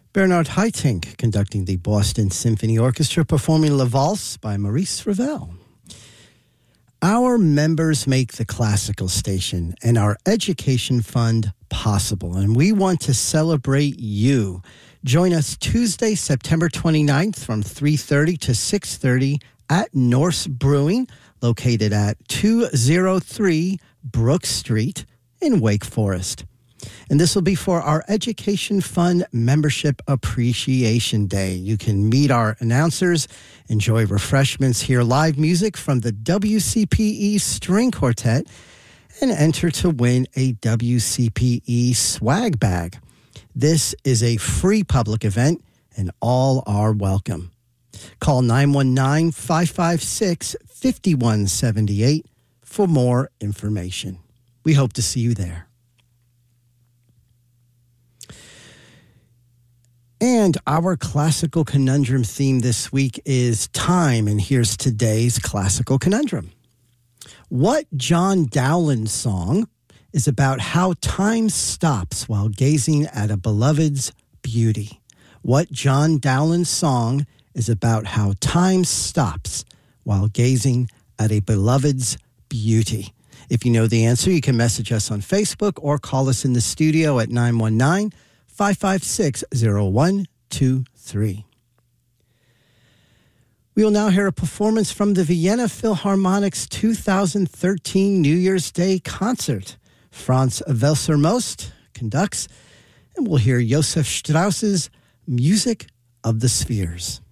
Bernard Haitink conducting the Boston Symphony Orchestra, performing La Valse by Maurice Ravel. Our members make the classical station and our education fund possible, and we want to celebrate you. Join us Tuesday, September 29th from 3:30 to 6:30 at Norse Brewing, located at 203 Brook Street in Wake Forest. And this will be for our Education Fund Membership Appreciation Day. You can meet our announcers, enjoy refreshments, hear live music from the WCPE String Quartet, and enter to win a WCPE swag bag. This is a free public event, and all are welcome. Call 919-556-5178 for more information. We hope to see you there. And our classical conundrum theme this week is time, and here's today's classical conundrum. What John Dowland song is about how time stops while gazing at a beloved's beauty? What John Dowland song is about how time stops while gazing at a beloved's beauty? If you know the answer, you can message us on Facebook or call us in the studio at 919-556-0123. We will now hear a performance from the Vienna Philharmonic's 2013 New Year's Day concert. Franz Welser-Most conducts, and we'll hear Josef Strauss's Music of the Spheres.